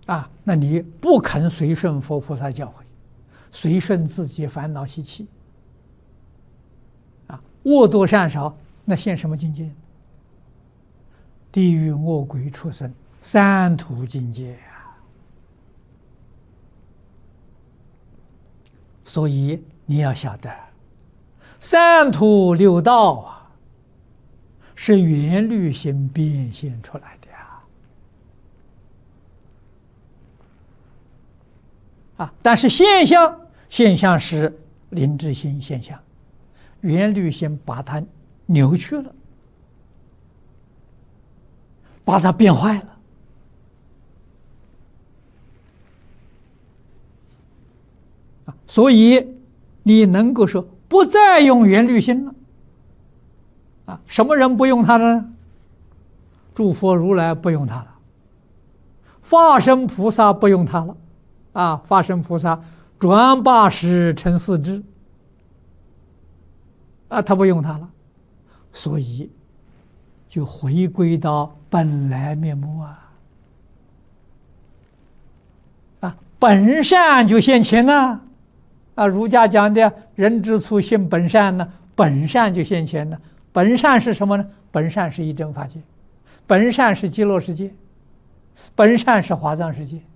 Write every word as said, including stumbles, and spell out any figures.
啊，那你不肯随顺佛菩萨教诲，随顺自己烦恼习气，啊，恶多善少，那现什么境界？地狱、恶鬼、畜生三途境界呀！所以你要晓得，三途六道啊，是缘虑心变现出来的呀！啊，但是现象，现象是灵智心现象，缘虑心把它扭曲了，把它变坏了。啊，所以你能够说不再用缘虑心了。啊，什么人不用它呢？诸佛如来不用它了，法身菩萨不用它了。啊，法身菩萨转八识成四智，啊，他不用它了，所以就回归到本来面目啊！啊，本善就现前了。啊，儒家讲的人之初性本善呢，本善就现前了。本善是什么呢？本善是一真法界，本善是极乐世界，本善是华藏世界。